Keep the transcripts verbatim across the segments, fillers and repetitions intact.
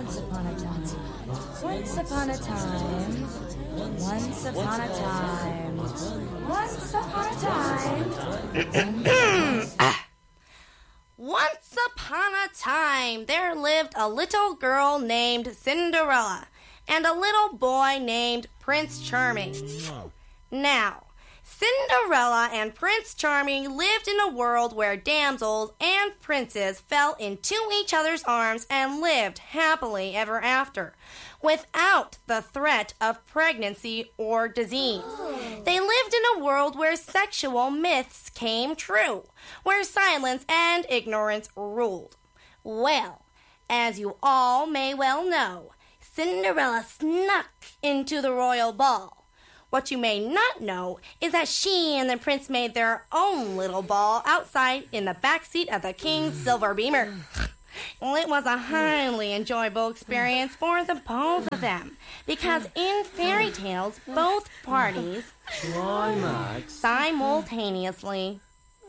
Once upon a time. Once upon a time. Once upon a time. Once upon a time. Once upon a time, there lived a little girl named Cinderella and a little boy named Prince Charming. Now, Cinderella and Prince Charming lived in a world where damsels and princes fell into each other's arms and lived happily ever after, without the threat of pregnancy or disease. They lived in a world where sexual myths came true, where silence and ignorance ruled. Well, as you all may well know, Cinderella snuck into the royal ball. What you may not know is that she and the prince made their own little ball outside in the backseat of the king's silver beamer. Well, it was a highly enjoyable experience for the both of them, because in fairy tales, both parties climax simultaneously.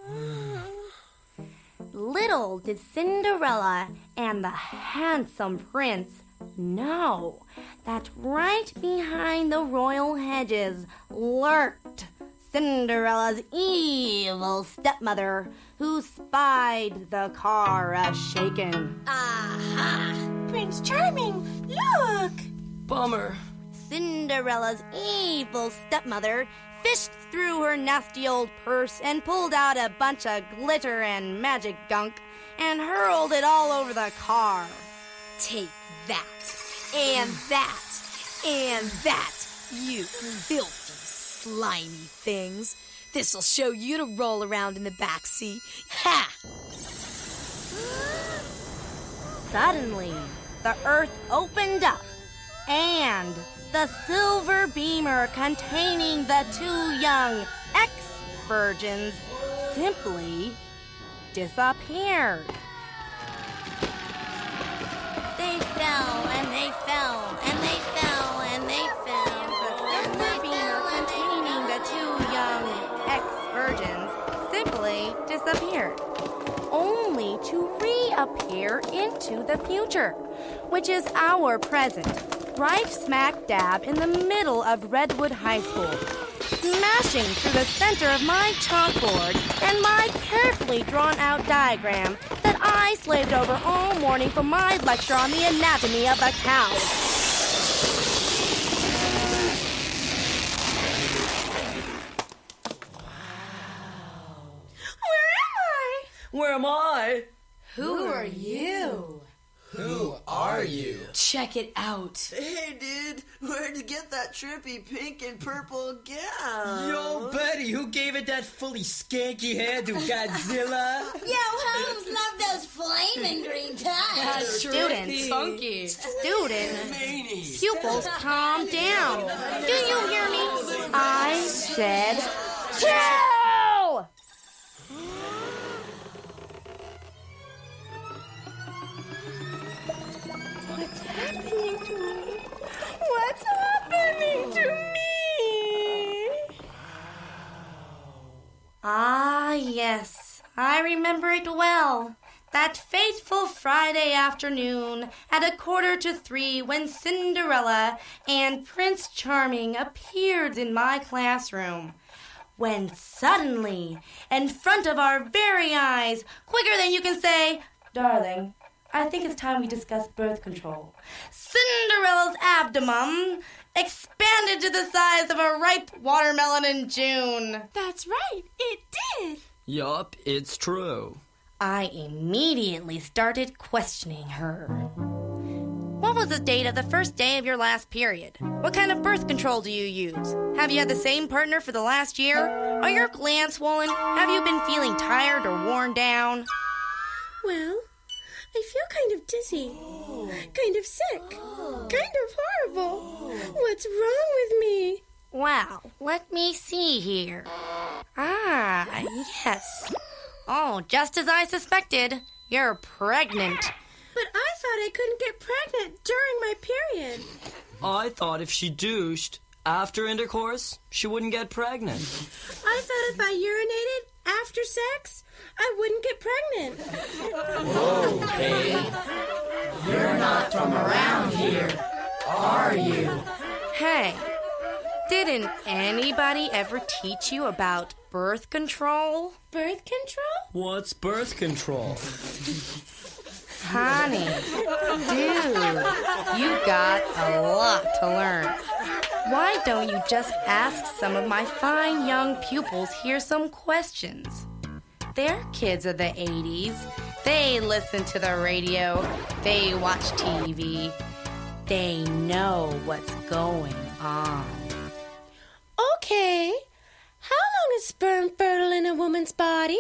Little did Cinderella and the handsome prince know that right behind the royal hedges lurked Cinderella's evil stepmother, who spied the car a-shaken. Aha! Prince Charming, look! Bummer. Cinderella's evil stepmother fished through her nasty old purse and pulled out a bunch of glitter and magic gunk and hurled it all over the car. Take that, and that, and that, you filthy, slimy things. This'll show you to roll around in the back seat. Ha! Suddenly, the earth opened up, and the silver beamer containing the two young ex-virgins simply disappeared. They fell, and they fell, and they fell, and they fell. The silver beamer containing the two young ex-virgins simply disappeared, only to reappear into the future, which is our present, right smack dab in the middle of Redwood High School, smashing through the center of my chalkboard and my carefully drawn-out diagram that I slaved over all morning for my lecture on the anatomy of a cow. Where am I? Who are you? Who are you? Check it out. Hey, dude, where'd you get that trippy pink and purple gown? Yo, buddy, who gave it that fully skanky hairdo, Godzilla? Yo, Holmes, love those flaming green ties. Students, Funky. students, pupils, calm down. Do you hear me? I said, chill! What's happening to me? What's happening to me? Ah, yes, I remember it well. That fateful Friday afternoon at a quarter to three when Cinderella and Prince Charming appeared in my classroom. When suddenly, in front of our very eyes, quicker than you can say, darling, I think it's time we discuss birth control, Cinderella's abdomen expanded to the size of a ripe watermelon in June. That's right, it did. Yup, it's true. I immediately started questioning her. What was the date of the first day of your last period? What kind of birth control do you use? Have you had the same partner for the last year? Are your glands swollen? Have you been feeling tired or worn down? Well, I feel kind of dizzy, kind of sick, kind of horrible. What's wrong with me? Well, let me see here. Ah, yes. Oh, just as I suspected, you're pregnant. But I thought I couldn't get pregnant during my period. I thought if she douched after intercourse, she wouldn't get pregnant. I thought if I urinated after sex, I wouldn't get pregnant. Whoa, babe. You're not from around here, are you? Hey, didn't anybody ever teach you about birth control? Birth control? What's birth control? Honey, dude, you got a lot to learn. Why don't you just ask some of my fine young pupils here some questions? They're kids of the eighties. They listen to the radio. They watch T V. They know what's going on. Okay. How long is sperm fertile in a woman's body?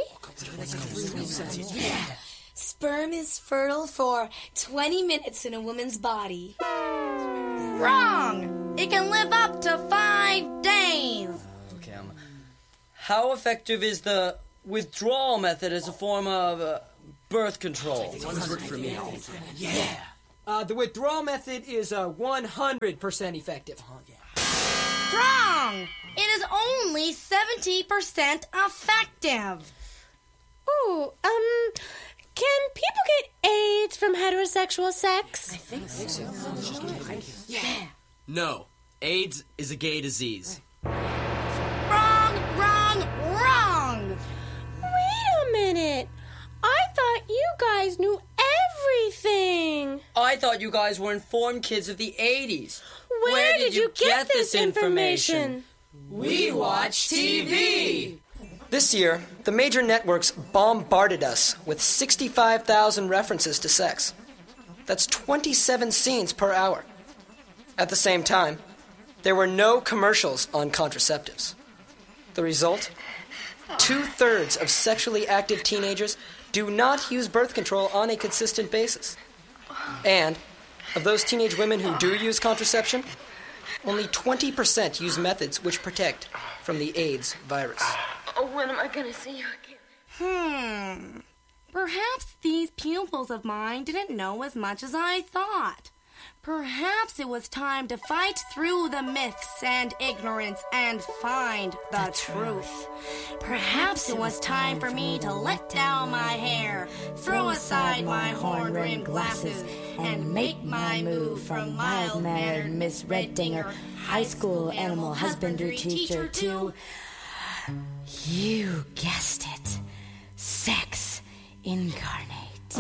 Sperm is fertile for twenty minutes in a woman's body. Wrong! It can live up to five days. Okay, um, how effective is the withdrawal method as a form of uh, birth control? Yeah. Uh, the withdrawal method is uh, one hundred percent effective. Wrong! It is only seventy percent effective. Ooh, um, can people get AIDS from heterosexual sex? I think so. Yeah. No. AIDS is a gay disease. Wrong, wrong, wrong! Wait a minute. I thought you guys knew everything. I thought you guys were informed kids of the eighties. Where, Where did, did you get, get this information? information? We watch T V! This year, the major networks bombarded us with sixty-five thousand references to sex. That's twenty-seven scenes per hour. At the same time, there were no commercials on contraceptives. The result? Two-thirds of sexually active teenagers do not use birth control on a consistent basis. And of those teenage women who do use contraception, only twenty percent use methods which protect from the AIDS virus. Oh, when am I going to see you again? Hmm. Perhaps these pupils of mine didn't know as much as I thought. Perhaps it was time to fight through the myths and ignorance and find the, the truth. Perhaps it was time for me to let down my hair, throw aside my horn-rimmed glasses, and make my move from mild-mannered Miss Reddinger, high school animal husbandry teacher, to... You guessed it. Sex incarnate.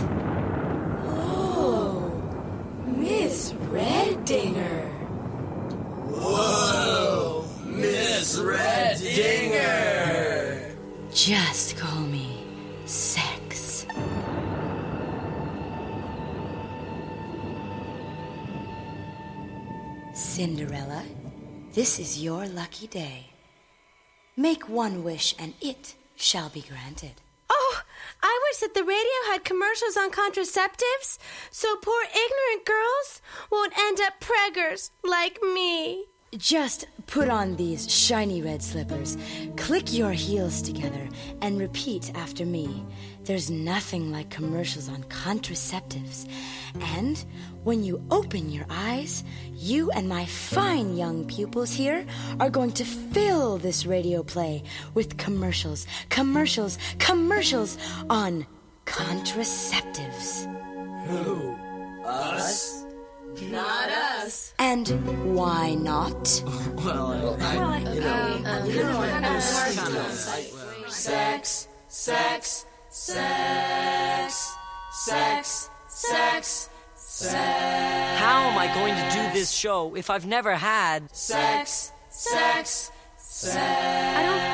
Oh, Miss Reddinger. Whoa, Miss Reddinger. Just call me Sex. Cinderella, this is your lucky day. Make one wish and it shall be granted. Oh, I wish that the radio had commercials on contraceptives so poor ignorant girls won't end up preggers like me. Just put on these shiny red slippers, click your heels together, and repeat after me. There's nothing like commercials on contraceptives. And when you open your eyes, you and my fine young pupils here are going to fill this radio play with commercials, commercials, commercials on contraceptives. Who? Us? Not us. And why not? Well, I, I you know, uh, you know, I know sex, sex, sex, sex, sex, sex. How am I going to do this show if I've never had sex, sex, sex? I don't